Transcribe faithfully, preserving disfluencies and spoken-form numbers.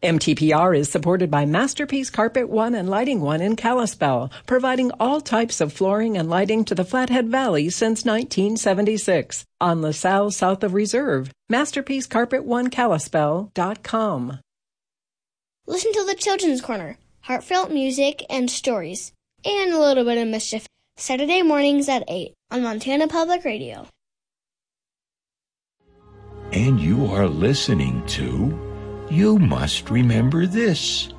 M T P R is supported by Masterpiece Carpet One and Lighting One in Kalispell, providing all types of flooring and lighting to the Flathead Valley since nineteen seventy-six. On LaSalle, south of Reserve. Masterpiece Carpet One Kalispell dot com. Listen to the Children's Corner. Heartfelt music and stories. And a little bit of mischief. Saturday mornings at eight on Montana Public Radio. And you are listening to You Must Remember This